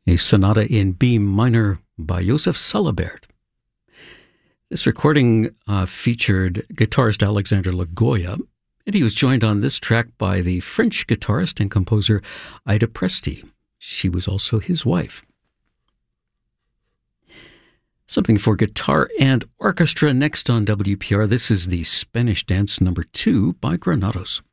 a sonata in B minor by Josef Salabert. This recording featured guitarist Alexander Lagoya, and he was joined on this track by the French guitarist and composer Ida Presti. She was also his wife. Something for guitar and orchestra next on WPR. This is the Spanish Dance No. 2 by Granados.